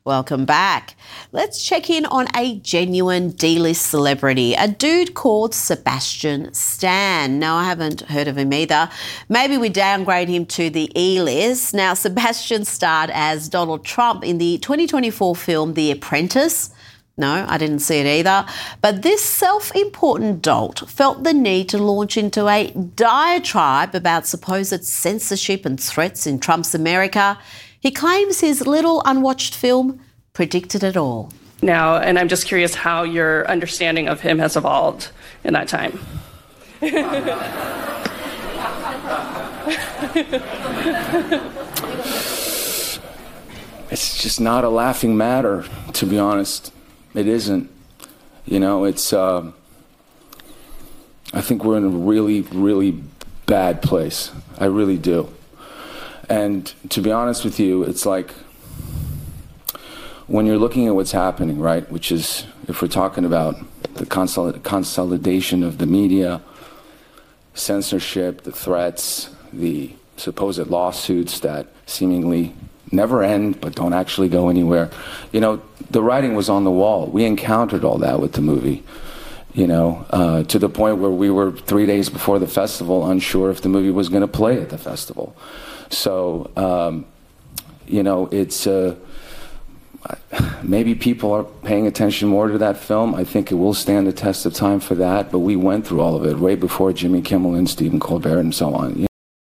Welcome back. Let's check in on a genuine D-list celebrity, a dude called Sebastian Stan. No, I haven't heard of him either. Maybe we downgrade him to the E-list. Now, Sebastian starred as Donald Trump in the 2024 film The Apprentice. No, I didn't see it either. But this self-important dolt felt the need to launch into a diatribe about supposed censorship and threats in Trump's America. He claims his little unwatched film predicted it all. Now, and I'm just curious how your understanding of him has evolved in that time. It's just not a laughing matter, to be honest. It isn't. You know, it's, I think we're in a really, really bad place. I really do. And to be honest with you, it's like when you're looking at what's happening, right, which is, if we're talking about the consolidation of the media, censorship, the threats, the supposed lawsuits that seemingly never end but don't actually go anywhere. You know, the writing was on the wall. We encountered all that with the movie, you know, to the point where we were 3 days before the festival unsure if the movie was going to play at the festival. So, you know, it's maybe people are paying attention more to that film. I think it will stand the test of time for that. But we went through all of it way before Jimmy Kimmel and Stephen Colbert and so on.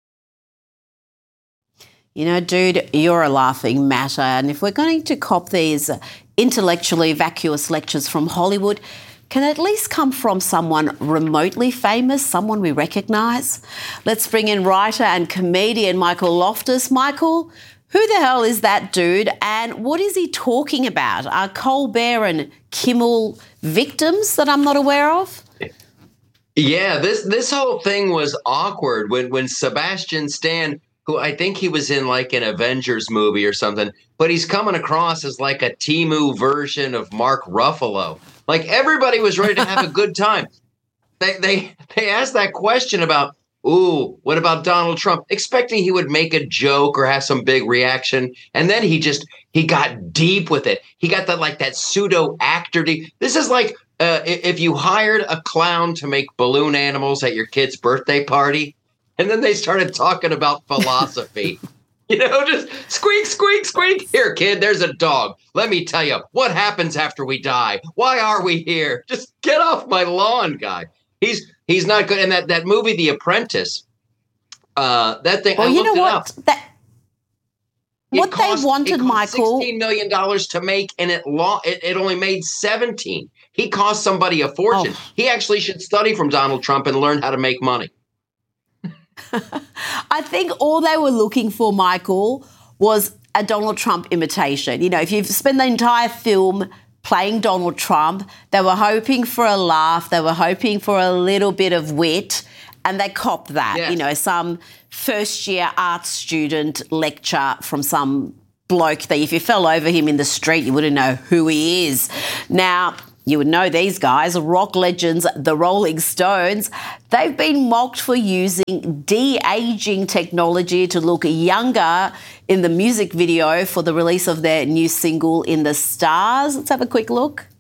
You know, dude, you're a laughing matter. And if we're going to cop these intellectually vacuous lectures from Hollywood, can at least come from someone remotely famous, someone we recognise? Let's bring in writer and comedian Michael Loftus. Michael, who the hell is that dude and what is he talking about? Are Colbert and Kimmel victims that I'm not aware of? Yeah, this whole thing was awkward when Sebastian Stan, who I think he was in like an Avengers movie or something, but he's coming across as like a Temu version of Mark Ruffalo. Like everybody was ready to have a good time. They asked that question about, ooh, what about Donald Trump? Expecting he would make a joke or have some big reaction. And then he got deep with it. He got that pseudo actor. This is like if you hired a clown to make balloon animals at your kid's birthday party, and then they started talking about philosophy. You know, just squeak, squeak, squeak. Here, kid, there's a dog. Let me tell you, what happens after we die? Why are we here? Just get off my lawn, guy. He's not good. And that movie, The Apprentice, that thing, well, I you looked know it what? up. What they wanted, Michael, $16 million to make, and it only made 17. He cost somebody a fortune. Oh. He actually should study from Donald Trump and learn how to make money. I think all they were looking for, Michael, was a Donald Trump imitation. You know, if you've spent the entire film playing Donald Trump, they were hoping for a laugh, they were hoping for a little bit of wit, and they copped that. Yes. You know, some first-year art student lecture from some bloke that if you fell over him in the street, you wouldn't know who he is. Now, you would know these guys, rock legends, the Rolling Stones. They've been mocked for using de-aging technology to look younger in the music video for the release of their new single, In the Stars. Let's have a quick look.